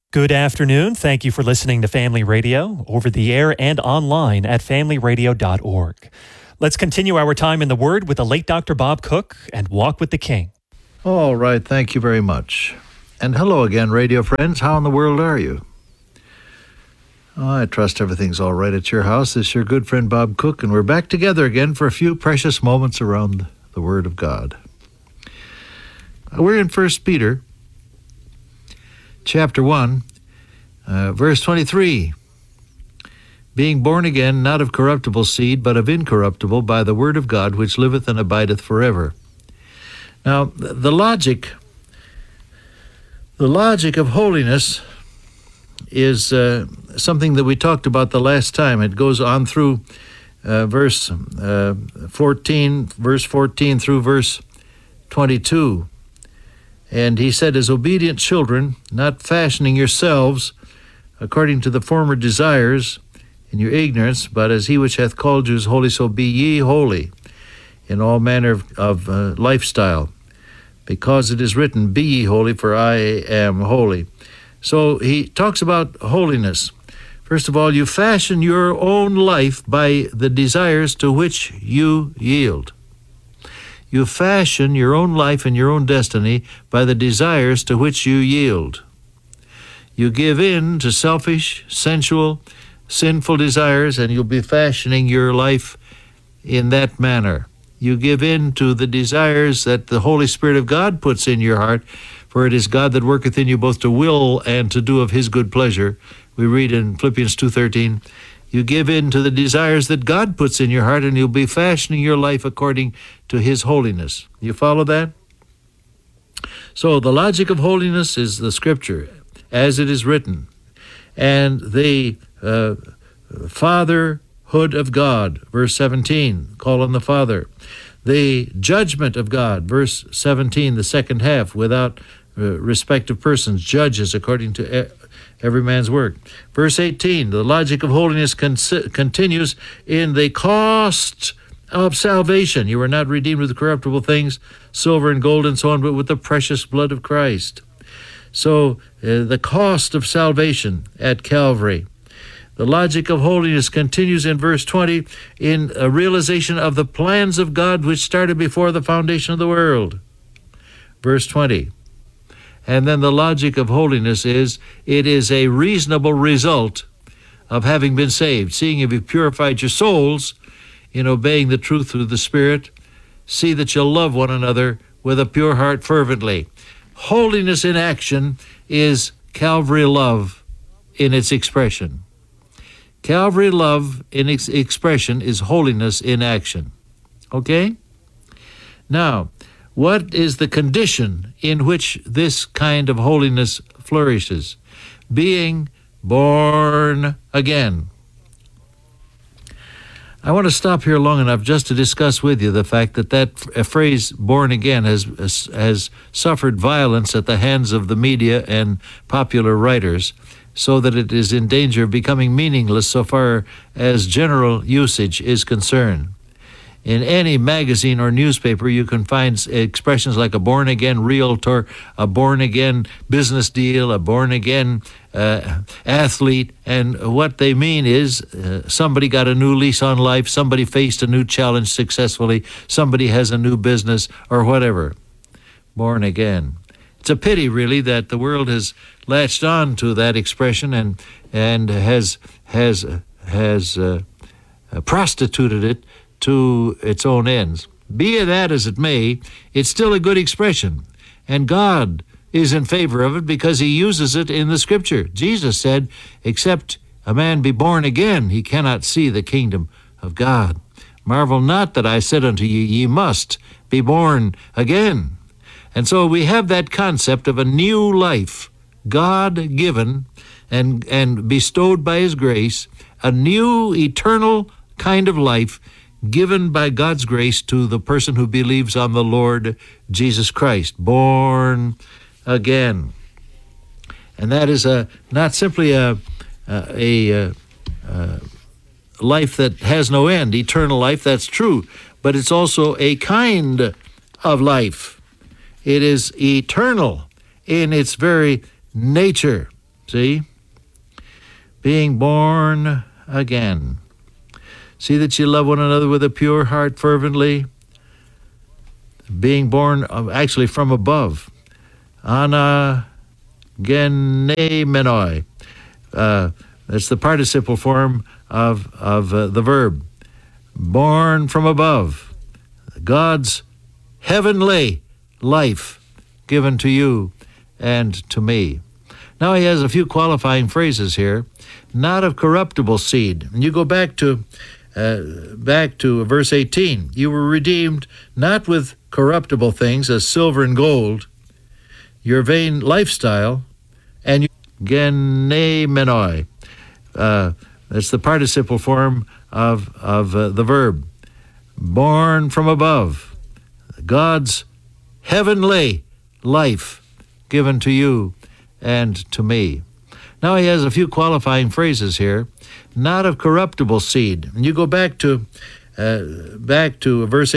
Good afternoon. Thank you for listening to Family Radio over the air and online at familyradio.org. Let's continue our time in the Word with the late Dr. Bob Cook and Walk with the King. All right, thank you very much. And hello again, radio friends. How in the world are you? I trust everything's all right at your house. This is your good friend Bob Cook, and we're back together again for a few precious moments around the Word of God. We're in 1 Peter chapter 1, verse 23. Being born again, not of corruptible seed, but of incorruptible, by the word of God, which liveth and abideth forever. Now, the logic of holiness is something that we talked about the last time. It goes on through verse 14 through verse 22. And he said, as obedient children, not fashioning yourselves according to the former desires in your ignorance, but as he which hath called you is holy, so be ye holy in all manner of lifestyle. Because it is written, be ye holy, for I am holy. So he talks about holiness. First of all, you fashion your own life by the desires to which you yield. You fashion your own life and your own destiny by the desires to which you yield. You give in to selfish, sensual, sinful desires, and you'll be fashioning your life in that manner. You give in to the desires that the Holy Spirit of God puts in your heart, for it is God that worketh in you both to will and to do of his good pleasure. We read in Philippians 2:13, you give in to the desires that God puts in your heart, and you'll be fashioning your life according to his holiness. You follow that? So the logic of holiness is the Scripture, as it is written. And the fatherhood of God, verse 17, call on the Father. The judgment of God, verse 17, the second half, without respect of persons, judges according to every man's work. Verse 18, the logic of holiness continues in the cost of salvation. You are not redeemed with corruptible things, silver and gold and so on, but with the precious blood of Christ. So the cost of salvation at Calvary. The logic of holiness continues in verse 20 in a realization of the plans of God which started before the foundation of the world. Verse 20. And then the logic of holiness is, it is a reasonable result of having been saved. Seeing if you've purified your souls in obeying the truth through the Spirit, see that you'll love one another with a pure heart fervently. Holiness in action is Calvary love in its expression. Calvary love in its expression is holiness in action. Okay? Now, what is the condition in which this kind of holiness flourishes? Being born again. I want to stop here long enough just to discuss with you the fact that phrase born again has suffered violence at the hands of the media and popular writers, so that it is in danger of becoming meaningless so far as general usage is concerned. In any magazine or newspaper, you can find expressions like a born-again realtor, a born-again business deal, a born-again athlete, and what they mean is somebody got a new lease on life, somebody faced a new challenge successfully, somebody has a new business, or whatever. Born again. It's a pity, really, that the world has latched on to that expression and has prostituted it to its own ends. Be that as it may, it's still a good expression, and God is in favor of it because he uses it in the Scripture. Jesus said, except a man be born again, he cannot see the kingdom of God. Marvel not that I said unto you, ye must be born again. And so we have that concept of a new life, God-given and bestowed by his grace, a new eternal kind of life given by God's grace to the person who believes on the Lord Jesus Christ, born again. And that is not simply a life that has no end, eternal life, that's true, but it's also a kind of life. It is eternal in its very nature. See? Being born again. See that you love one another with a pure heart fervently. Being born actually from above. Ana genemenoi. That's the participle form of the verb. Born from above. God's heavenly life given to you and to me. Now he has a few qualifying phrases here. Not of corruptible seed. And you go back to verse 18. You were redeemed not with corruptible things as silver and gold, your vain lifestyle, and genemenoi. That's the participle form of the verb. Born from above. God's heavenly life given to you and to me. Now he has a few qualifying phrases here. Not of corruptible seed. And you go back to verse